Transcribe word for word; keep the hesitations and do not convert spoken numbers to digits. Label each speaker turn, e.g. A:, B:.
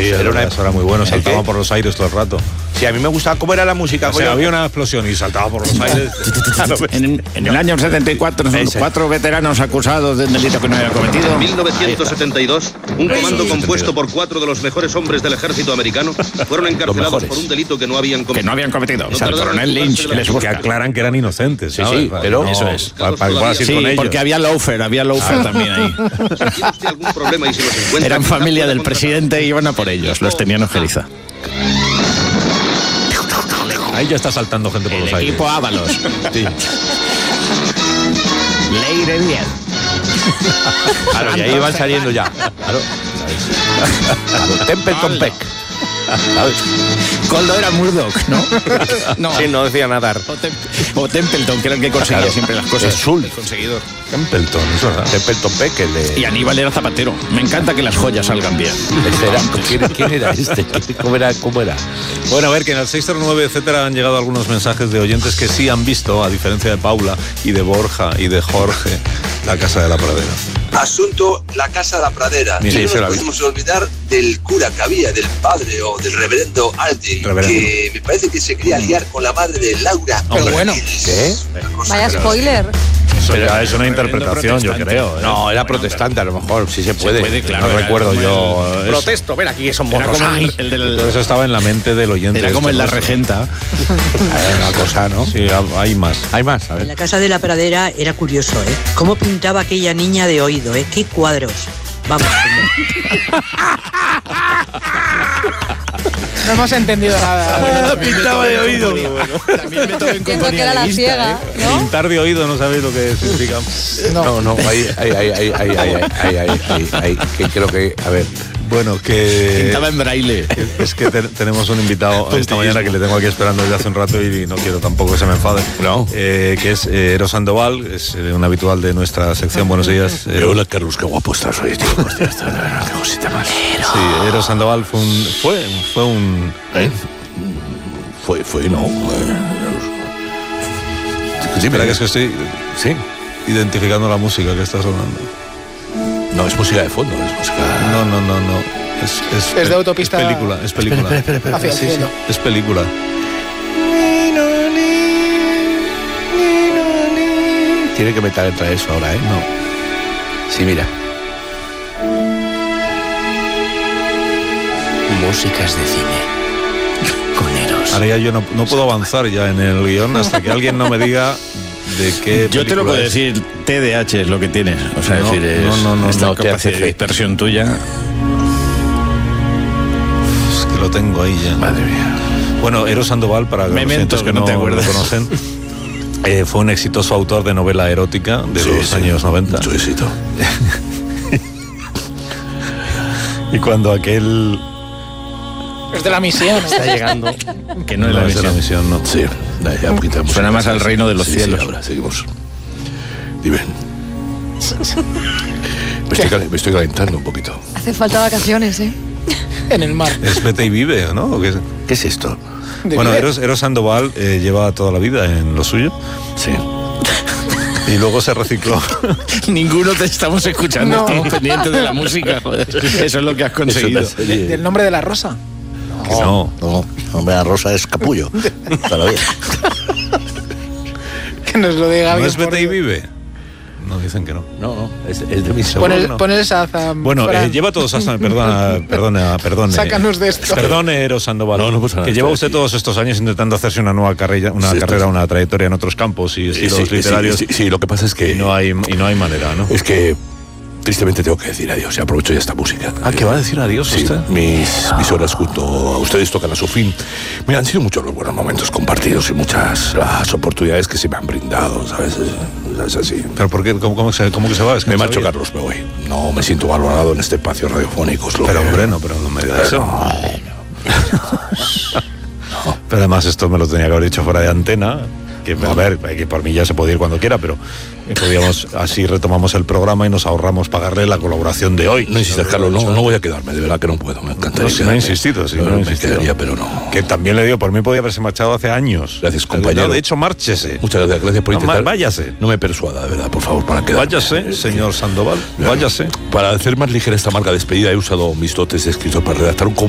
A: era una
B: eso era muy bueno, saltaba por los aires todo el rato.
A: Sí, a mí me gustaba cómo era la música.
B: O sea, había una explosión y saltaba por los aires.
C: En, en el año setenta y cuatro, cuatro veteranos acusados de un delito que no habían cometido.
D: En mil novecientos setenta y dos, un comando compuesto por cuatro de los mejores hombres del ejército americano fueron encarcelados por un delito que no habían cometido.
C: Que no habían cometido.
D: No
C: O sea, el coronel Lynch les
B: Que
C: busca.
B: aclaran que eran inocentes,
A: Sí,
B: ¿sabes?
A: sí, pero
B: No,
C: eso es.
B: Para, para que puedas ir
C: Sí,
B: con ellos.
C: porque había loafer, había loafer también ahí.
D: Si tiene usted algún problema y si los encuentra,
C: Eran
D: quizá
C: familia
D: pueda
C: del
D: contratar.
C: presidente y iban a por ellos, los tenían ojeriza.
B: Ahí ya está saltando gente por
C: El
B: los aires.
C: equipo Ábalos.
B: Sí.
C: Ley de diez.
A: Claro, y ahí van saliendo ya. Claro. Claro, Templeton Peck. ¿Sabes?
C: Coldo era Murdoch, ¿no? No.
A: Sí, no decía nadar.
C: O, Tem- o Templeton, que era el que conseguía
A: Claro.
C: siempre las cosas.
A: Es Sul.
C: El conseguidor.
B: Templeton, eso es verdad.
A: Templeton Peck, el de...
C: Y Aníbal era zapatero. Me encanta que las joyas salgan bien.
A: Este era, ¿quién, quién era este? ¿Cómo era? ¿Cómo era?
B: Bueno, a ver, que en el seis cero nueve, etcétera, han llegado algunos mensajes de oyentes que sí han visto, a diferencia de Paula y de Borja y de Jorge, La Casa de la Pradera.
E: Asunto La Casa de la Pradera.
B: Mira,
E: y no
B: se
E: nos
B: la vi.
E: podemos olvidar del cura que había, del padre o del reverendo Aldrin,
B: Reverendo.
E: que me parece que se quería liar con la madre de Laura.
C: Qué bueno.
A: ¿Qué?
F: Vaya spoiler.
B: Eso
C: Pero
B: ya es una
C: reverendo
B: interpretación, yo
C: protestante.
B: creo. ¿eh?
A: No, era protestante a lo mejor, sí se puede.
C: puede, claro,
B: no
C: era
B: recuerdo
C: como
B: yo.
C: el-
B: es-
A: Protesto, ven aquí que son
C: Era
A: morros.
C: como el,
A: Ay.
C: el del...
B: Todo eso estaba en la mente del oyente.
C: Era como
B: este
C: en la
B: nuestro.
C: regenta.
A: Era una cosa, ¿no?
B: Sí, hay más.
A: Hay más, a
G: En
A: ver.
G: la Casa de la Pradera era curioso, ¿eh? Cómo pintaba aquella niña de oído, ¿eh? Qué cuadros. Vamos.
H: No hemos entendido nada.
C: Pintaba de oído. También me toca en
F: Pienso que era la
C: compañía
F: ciega,
C: de
F: ¿no?
B: Pintar de oído no sabéis lo que significa.
A: No, no, ahí, ahí, ahí, ahí, ahí, ahí, ahí, ahí, ahí, ahí, que creo que, a ver,
B: Bueno, que...
C: Pintaba en braille.
B: Es que te- tenemos un invitado esta mañana que le tengo aquí esperando desde hace un rato y no quiero tampoco que se me enfade.
A: No.
B: Eh, que es eh, Eros Sandoval, es eh, un habitual de nuestra sección. Buenos días. Eh,
A: hola Carlos, qué guapo estás hoy, tío. Hostia, está, qué cosita más.
B: Sí, Eros Sandoval fue un... Fue, fue un...
A: ¿Eh? Fue, fue, no.
B: Sí, espera, que es que estoy
A: Sí.
B: identificando la música que está sonando.
A: No, es música de fondo, es música...
B: No, no, no, no. Es, es,
H: Es de autopista-
B: Es película, es película.
A: Espera, espera, espera,
H: Hacia el
B: Sí, sí,
H: cielo.
B: es película.
A: Tiene que meter entre eso ahora, ¿eh?
B: No.
A: Sí, mira.
C: Músicas de cine. Con Eros.
B: Ahora ya yo no, no puedo avanzar ya en el guión hasta que alguien no me diga de qué
C: Yo te lo
B: película
C: puedo
B: es.
C: decir, T D A H es lo que tienes. O sea,
B: No,
C: decir, es
B: no, no, no,
C: esta
B: no,
C: capacidad
A: T H C.
C: de dispersión tuya.
B: Es que lo tengo ahí ya.
A: Madre mía.
B: Bueno, Eros Sandoval, para los
C: Memento,
B: oyentes que
C: que no
B: no
C: te
B: lo
C: acuerdas.
B: conocen, eh, fue un exitoso autor de novela erótica de
A: Sí,
B: los
A: sí.
B: años noventa.
A: Su éxito.
B: Y cuando aquel...
H: Es de la misión.
C: Está llegando. Que no, es
B: No
C: la
B: es de la
C: misión.
B: misión, no.
A: Sí, da ya un poquito de música.
C: Suena más al reino de los
A: Sí,
C: cielos.
A: Sí, ahora seguimos. Dime. Me estoy, cal- me estoy calentando un poquito.
F: Hace falta vacaciones, ¿eh?
H: En el mar.
B: Es Vete y Vive, ¿no? ¿O qué es?
A: ¿Qué es esto?
H: De
B: Bueno,
H: vida.
B: Eros, Eros Sandoval eh, lleva toda la vida en lo suyo
A: Sí.
B: y luego se recicló.
C: Ninguno te estamos escuchando,
H: No.
C: estamos pendientes de la música. Joder. Eso es lo que has conseguido.
A: Es una serie.
H: Del nombre de la rosa.
B: Que no.
A: No, hombre, la rosa es capullo. Todavía.
H: Que nos lo diga
B: ¿No
H: bien
B: es
H: por-
B: Vete y Vive? No, dicen que no.
A: No, no, es, es de mi
B: Seguro
H: Pon,
B: que
H: el,
B: no.
H: pon esa za-
B: Bueno,
H: Fran.
B: eh, lleva todos hasta... Perdona, perdona, perdone.
H: Sácanos de esto.
B: Perdone, Eros Sandoval.
A: No, no pasa nada,
B: Que lleva
A: estoy
B: usted
A: aquí.
B: todos estos años intentando hacerse una nueva carrera, una
A: Sí,
B: carrera,
A: estoy-
B: una trayectoria en otros campos y
A: Sí,
B: estilos
A: sí,
B: literarios.
A: sí, sí, sí, lo que pasa es que
B: Y no hay, y no hay manera, ¿no?
A: es que tristemente tengo que decir adiós y aprovecho ya esta música.
B: Ah, ¿que va a decir adiós
A: Sí,
B: usted?
A: mis, mis horas junto a ustedes tocan a su fin. Mira, han sido muchos los buenos momentos compartidos y muchas las oportunidades que se me han brindado, ¿sabes? Es así.
B: ¿Pero por qué? ¿Cómo, cómo se, cómo que se va? Es que
A: Me
B: no
A: marcho,
B: sabía.
A: Carlos, me voy. No me siento valorado en este espacio radiofónico. es lo
B: Pero
A: que-
B: hombre, no, pero no me diga eso. Pero además esto me lo tenía que haber dicho fuera de antena. Que, a ver, que por mí ya se puede ir cuando quiera, pero podíamos, así retomamos el programa y nos ahorramos pagarle la colaboración de hoy.
A: No insistas, Carlos, no, no voy a quedarme, de verdad que no puedo, me encantaría.
B: No, sí, no he
A: quedarme.
B: insistido, sí,
A: No,
B: no he
A: me
B: insistido.
A: quedaría, pero no.
B: Que también le digo, por mí podía haberse marchado hace años.
A: Gracias, compañero.
B: No, de hecho, márchese.
A: Muchas gracias, gracias por
B: No,
A: intentar.
B: ma- váyase.
A: No me persuada, de verdad, por favor, para quedarme.
B: Váyase, señor Sandoval, váyase.
A: Para hacer más ligera esta marca despedida he usado mis dotes de escritor para redactar un